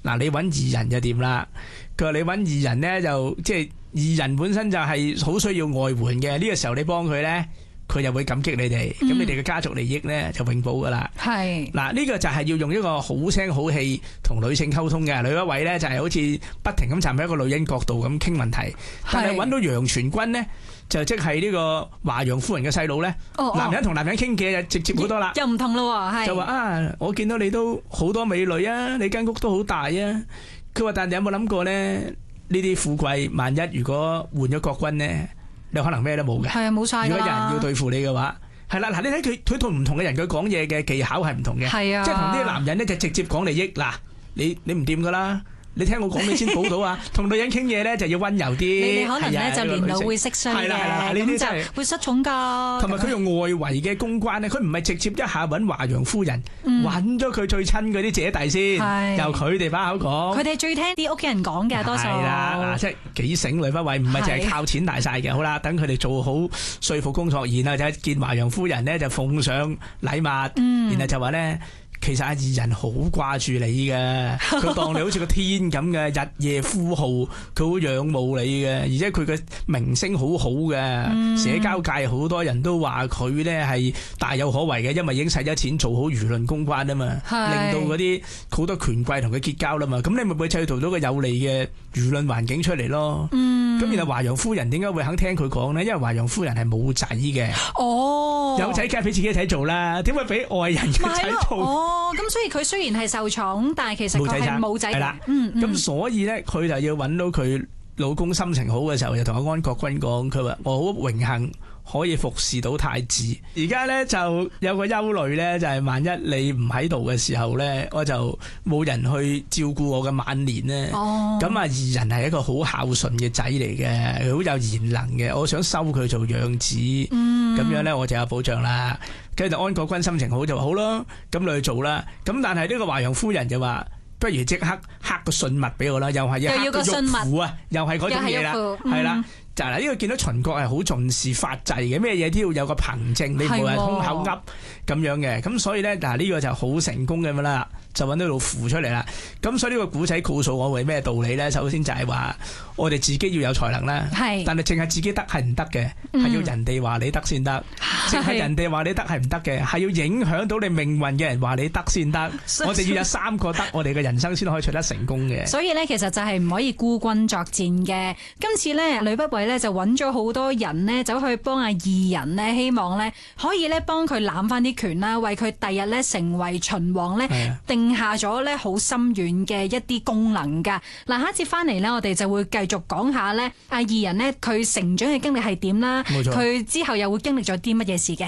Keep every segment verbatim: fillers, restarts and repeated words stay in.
嗱，你揾義人就掂啦。佢話你揾義人咧就即係義人本身就係好需要外援嘅，呢個時候你幫佢咧，佢就會感激你哋，咁、嗯、你哋嘅家族利益咧就永保噶啦。係嗱，呢個就係要用一個好聲好氣同女性溝通嘅。女一位咧就係好似不停咁站喺一個女人角度咁傾問題，但係揾到楊全軍咧，就即係呢個華陽夫人嘅細佬咧。男人同男人傾偈就直接好多啦， 又唔同咯喎， 就話啊，我見到你都好多美女啊，你間屋都好大啊。佢話但你有冇諗過咧？呢啲富貴，萬一如果換咗國君咧？你可能咩都冇嘅，係啊，冇晒。如果有人要對付你嘅話，係啦，嗱，你睇佢佢同唔同嘅人佢講嘢嘅技巧係唔同嘅，係啊，即係同啲男人咧就直接講利益，嗱，你你唔掂噶啦。你聽我講你先補到啊！同女人傾嘢咧就要溫柔啲。你哋可能咧就年老會識衰嘅，咁就會失寵㗎。同埋佢用外圍嘅公關咧，佢唔係直接一下揾華陽夫人，揾咗佢最親嗰啲姐弟先，由佢哋把口講。佢哋最聽啲屋企人講嘅多數。係啦，即係幾醒呂不韋，唔係淨係靠錢大晒嘅。好啦，等佢哋做好說服工作，然後就見華陽夫人咧就奉上禮物，嗯、然後就話咧。其實阿義人好掛住你嘅，佢當你好似個天咁嘅，日夜呼號，佢好仰慕你嘅，而且佢嘅名聲好好嘅，嗯、社交界好多人都話佢咧係大有可為嘅，因為已經使咗錢做好輿論公關啊嘛，令到嗰啲好多權貴同佢結交啦嘛，咁你咪會製造到個有利嘅輿論環境出嚟咯。咁、嗯、然後華陽夫人點解會肯聽佢講呢？因為華陽夫人係冇仔嘅，哦，有仔梗係俾自己仔做啦，點會俾外人嘅仔做？ 哦，咁所以佢雖然係受寵，但係其實佢係冇仔。係啦，嗯嗯，咁所以咧，佢就要揾到佢老公心情好嘅時候，就同阿安國君講，佢話我好榮幸可以服侍到太子。而家咧就有個憂慮咧，就係、是、萬一你唔喺度嘅時候咧，我就冇人去照顧我嘅晚年咧。哦，咁啊，義人係一個好孝順嘅仔嚟嘅，佢好有賢能嘅，我想收佢做養子。嗯，咁樣咧我就有保障啦。跟住安國君心情好就話好咯，咁你去做啦。咁但係呢個華陽夫人就話，不如即刻刻個信物俾我啦，又係一刻個玉符啊，又係嗰種嘢啦，係啦、嗯。就嗱呢個見到秦國係好重視法制嘅，咩嘢都要有個憑證，你唔好係空口噏咁樣嘅。咁所以咧，嗱呢個就好成功嘅啦，就揾到道符出嚟啦。咁所以呢個古仔告訴我為咩道理咧？首先就係話我哋自己要有才能啦，但係淨係自己得係唔得嘅，係、嗯、要人哋話你得先得。淨係人哋話你得係唔得嘅，係要影響到你命運嘅人話你得先得。我哋要有三個得，我哋嘅人生先可以取得成功嘅。所以咧，其實就係唔可以孤軍作戰嘅。今次咧，呂不韋咧就揾咗好多人呢，走去幫阿義人呢，希望咧可以咧幫佢攬翻啲權啦，為佢第日咧成為秦王咧定下咗咧好深遠嘅一啲功能噶。嗱，下一節翻嚟咧，我哋就會繼續講下咧阿義人呢，佢成長嘅經歷係點啦，佢之後又會經歷咗啲乜嘢事嘅。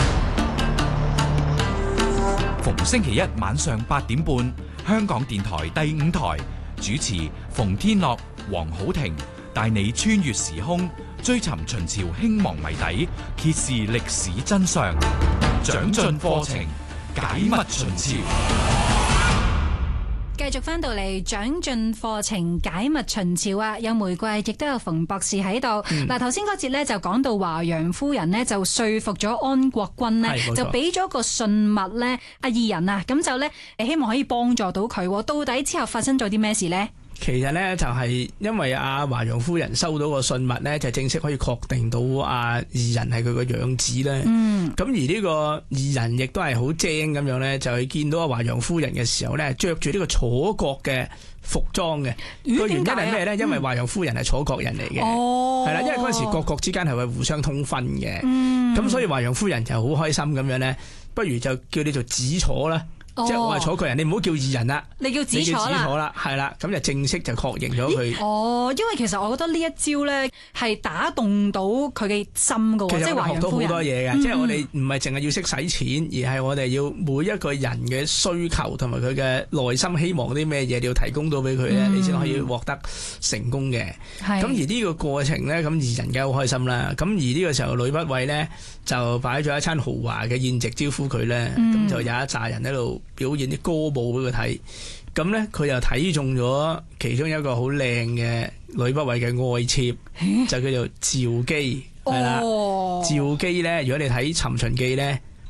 逢星期一晚上八點半，香港電台第五台主持馮天樂、黃好庭。帶你穿越時空，追尋秦朝興亡謎底，揭示歷史真相，長進課程，解密秦朝。 繼續翻到嚟長進課程解密秦朝啊！有玫瑰，亦都有馮博士喺度。嗱、嗯，頭先嗰節咧就講到華陽夫人呢，就說服咗安國君呢，就俾咗個信物咧，阿義人啊，咁就咧希望可以幫助到佢。到底之後發生咗啲咩事呢？ 其實咧就係因為阿華陽夫人收到個信物咧，就正式可以確定到阿義人係佢個養子咧。嗯，咁而呢個義人亦都係好精咁樣咧，就係見到阿華陽夫人嘅時候咧，着住呢個楚國嘅服裝嘅。個原因係咩咧？因為華陽夫人係楚國人嚟嘅。哦，係啦，因為嗰陣時各國之間係會互相通婚嘅。嗯，咁所以華陽夫人就好開心咁樣咧，不如就叫你做子楚啦。哦、即係我係楚國人，你唔好叫義人啦，你叫子楚啦，係啦，咁就正式就確認咗佢。哦，因為其實我覺得呢一招咧係打動到佢嘅心噶，即係華陽夫人。其實我學到好多嘢嘅，嗯、即係我哋唔係淨係要識使錢，而係我哋要每一個人嘅需求同埋佢嘅內心希望啲咩嘢，你要提供到俾佢咧，嗯、你先可以獲得成功嘅。咁而呢個過程咧，咁義人梗係好開心啦。咁而呢個時候，呂不韋咧就擺咗一餐豪華嘅宴席招呼佢咧，咁、嗯、就有一紮人喺度表演啲歌舞俾佢睇，咁咧佢又睇中咗其中一個好靚嘅呂不韋嘅愛妾，就叫做趙姬，係啦。趙姬咧，如果你睇《尋秦記》咧，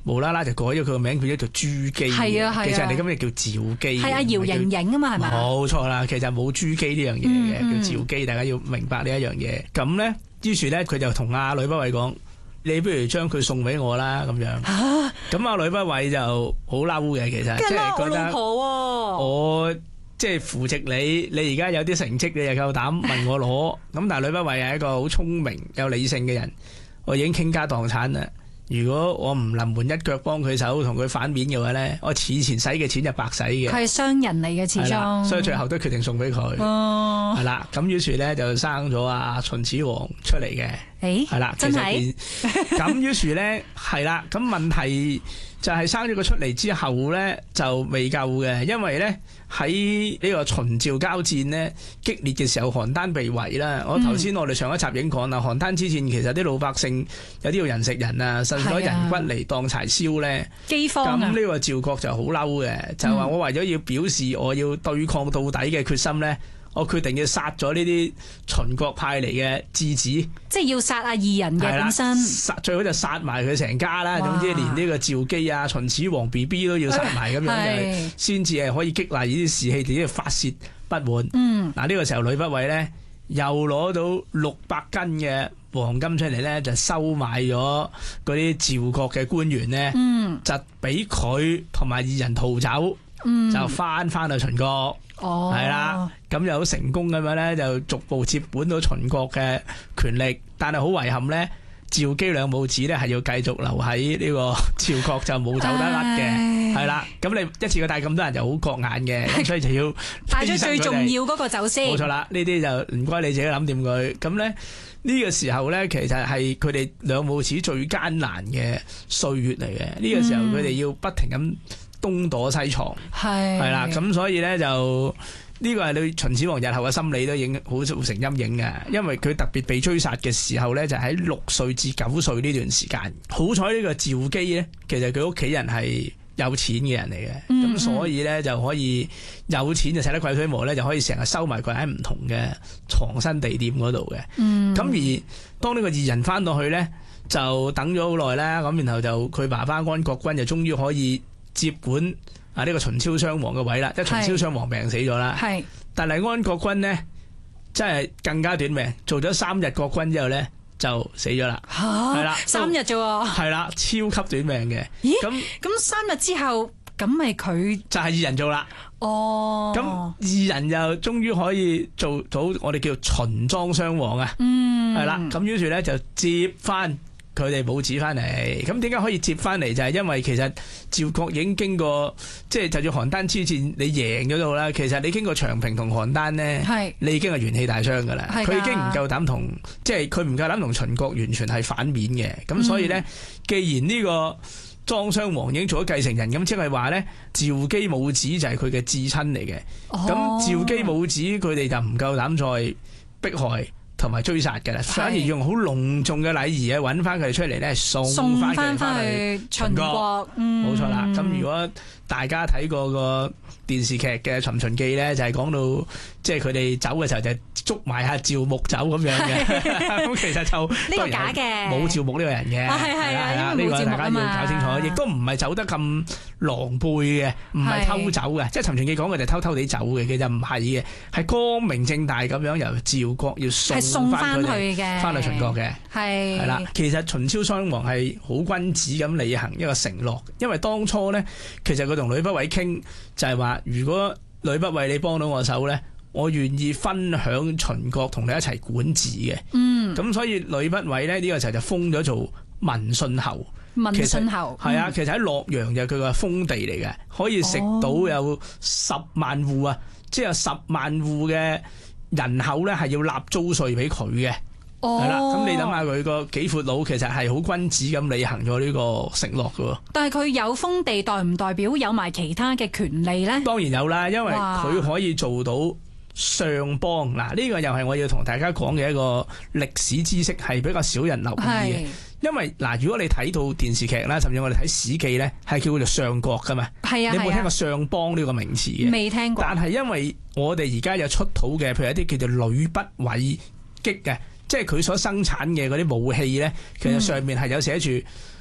無啦啦就改咗佢個名，變咗做朱姬。 係啊係啊， 其實人哋根本叫趙姬。 係啊，姚瑩瑩啊嘛，係咪？ 冇錯啦，其實冇朱姬呢樣嘢嘅， 嗯、 叫趙姬。大家要明白呢一樣嘢。咁咧，於是咧佢就同阿呂不韋講：你不如將佢送俾我啦，咁樣。咁阿呂不韋就好嬲嘅，其實即係覺得我老婆、啊、 我即係扶植你，你而家有啲成績，你又夠膽問我攞？咁但係呂不韋係一個好聰明、有理性嘅人，我已經傾家蕩產啦。如果我唔臨門一腳幫佢手，同佢反面嘅話咧，我此前使嘅錢就白使嘅。佢係商人嚟嘅，始終， 所以最後都決定送俾佢。 哦， 係啦，咁於是咧就生咗阿秦始皇出嚟嘅。 誒， 係啦， 真係。 咁於是咧係啦，咁問題就係生咗佢出嚟之後咧就未夠嘅，因為咧喺呢個秦趙交戰呢，激烈嘅時候，邯鄲被圍啦。我頭先我哋上一集已經講啦，邯鄲之戰其實啲老百姓有啲要人食人啊，甚至攞人骨嚟當柴燒咧， 饑荒啊。 咁呢個趙國就好嬲嘅，就話我為咗要表示我要對抗到底嘅決心咧。我決定要殺咗呢啲秦國派嚟嘅質子， 即係要殺阿異人嘅本身， 殺最好就殺埋佢成家啦。總之連呢個趙姬啊、秦始皇 B B 都要殺埋咁樣，就先至係可以激勵呢啲士氣，自己發泄不滿。嗯，嗱呢個時候呂不韋咧又攞到六百斤嘅黃金出嚟咧，就收買咗嗰啲趙國嘅官員咧，嗯，就俾佢同埋異人逃走，嗯，就翻翻去秦國。哦，係啦，咁又好成功咁樣咧，就逐步接管到秦國嘅權力，但係好遺憾咧，趙姬兩母子咧係要繼續留喺呢個趙國，就冇走得甩嘅，係啦。咁你一次過帶咁多人就好覺眼嘅，所以就要帶咗最重要嗰個走先。冇錯啦，呢啲就唔該你自己諗掂佢。咁咧呢個時候咧，其實係佢哋兩母子最艱難嘅歲月嚟嘅。呢個時候佢哋要不停咁東躲西藏，係係啦，咁所以咧就呢個係對秦始皇日後嘅心理都影好造成陰影嘅，因為佢特別被追殺嘅時候咧，就喺六歲至九歲呢段時間。好彩呢個趙姬咧，其實佢屋企人係有錢嘅人嚟嘅，咁、嗯、所以咧就可以有錢就使得鬼推磨咧，就可以成日收埋佢喺唔同嘅藏身地點嗰度嘅。咁、嗯、而當呢個異人翻到去咧，就等咗好耐啦，咁然後就佢爸爸安國君就終於可以接管啊呢個秦昭襄王嘅位啦，即係秦昭襄王病死咗啦。係，但係安國君呢，真係更加短命，做咗三日國君之後呢，就死咗啦。吓，係啦， 三日啫喎。係啦，超級短命嘅。 咦？咁咁三日之後，咁咪佢就係異人做啦。哦。咁異人又終於可以做到我哋叫秦莊襄王啊。嗯。係啦，咁於是呢，就接翻佢哋母子翻嚟，咁點解可以接翻嚟？就係、是、因為其實趙國已經經過，即係就算邯鄲之戰你贏咗到啦，其實你經過長平同邯鄲呢，你已經係元氣大傷噶啦。佢已經唔夠膽同，即係佢唔夠膽同秦國完全係反面嘅。咁所以呢，嗯、既然呢個莊襄王已經做咗繼承人，咁即係話呢，趙姬母子就係佢嘅至親嚟嘅。咁、哦、趙姬母子佢哋就唔夠膽再迫害同埋追殺嘅啦，反而用好隆重嘅禮儀啊，揾翻佢哋出嚟咧，送翻佢哋翻去秦國。冇錯啦。咁如果大家睇過個電視劇嘅《尋秦記》咧，就係講到即係佢哋走嘅時候就捉埋下趙牧走咁樣嘅。咁其實就呢個假嘅， 冇趙牧呢個人嘅。係係係啊，呢個大家要搞清楚，亦都唔係走得咁狼狽嘅，唔係偷走嘅。即係《尋秦記》講嘅就偷偷地走嘅，其實唔係嘅，係光明正大咁樣由趙國要送送翻去嘅，翻去秦國嘅。係係啦，其實秦昭襄王係好君子咁履行一個承諾，因為當初咧，其實佢同呂不韋傾就係話，如果呂不韋你幫到我手咧，我願意分享秦國同你一齊管治嘅。嗯，咁所以呂不韋咧呢個時候就封咗做文信侯。 文信侯係啊，其實喺洛陽就佢個封地嚟嘅，可以食到有十萬戶啊，即係有十萬戶嘅人口咧係要納租稅俾佢嘅。係啦，咁你諗下佢個幾闊佬，其實係好君子咁履行咗呢個承諾㗎喎。但係佢有封地，代唔代表有埋其他嘅權利咧？當然有啦，因為佢可以做到相邦。嗱，呢個又係我要同大家講嘅一個歷史知識，係比較少人留意嘅。因為嗱，如果你睇到電視劇啦，甚至我哋睇史記咧，係叫做相國噶嘛。係啊，你有冇聽過相邦呢個名詞嘅？未聽過。但係因為我哋而家有出土嘅，譬如一啲叫做呂不韋擊嘅。即係佢所生產嘅嗰啲武器咧，其實上面係有寫住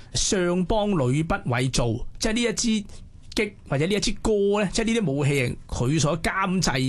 上邦呂不韋造，即係呢一支擊或者呢一支歌咧，即係呢啲武器係佢所監製